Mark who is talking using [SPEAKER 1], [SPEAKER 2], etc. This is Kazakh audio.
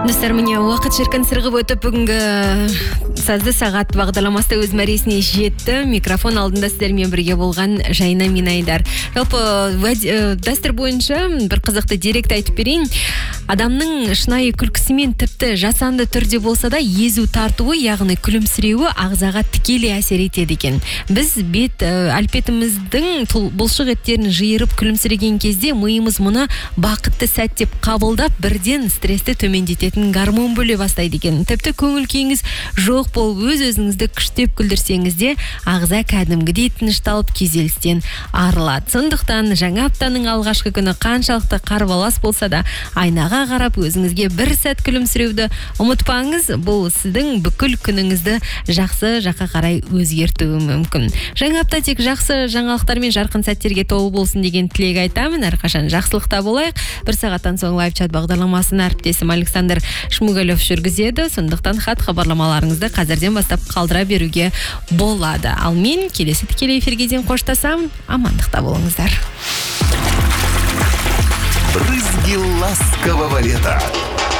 [SPEAKER 1] Достар, міне уақыт шіркін сырғып өтіп бүгінгі сазды сағат бағдарламасы өз мәресіне жетті. Микрофон алдында сіздермен бірге болған Жайна Минайдар. Жалпы дәстүр бойынша бір қызықты деректі айтып берейін. Адамның шынайы күлкісімен тіпті жасанды түрде болса да езу тартуы, яғни күлімсіреуі ағзаға тікелей әсер етеді екен. Біз бет әлпетіміздің бұлшық еттерін жиырып күлімсіреген кезде миымыз мұны бақытты сәт деп қабылдап, бірден стрессті төмендететін гормон бөле бастайды екен. Тіпті көңіл күйіңіз жоқ болып, өз-өзіңізді күштеп күлдірсеңіз де, ағза кәдімгідей тынышталып күйзелістен арылады. Сондықтан жаңа аптаның алғашқы күні қаншалықты қарбалас болса да, айнаға қарап өзіңізге бір сәт күлімсіреуді ұмытпаңыз. Бұл сіздің бүкіл күніңізді жақсы жаққа қарай өзгертуі мүмкін. Жаңа апта тек жақсы жаңалықтар мен жарқын сәттерге толы болсын деген тілек айтамын. Әрқашан жақсылықта болайық. Бір сағаттан соң лайв-чат бағдарламасын әріптесім Александр Шмугалев жүргізеді. Сондықтан хат хабарламаларыңызды қазірден бастап қалдыра беруге болады. Ал мен келесі тікелей эфирге дейін қоштасам, амандықта болыңыздар.
[SPEAKER 2] Брызги ласкового лета.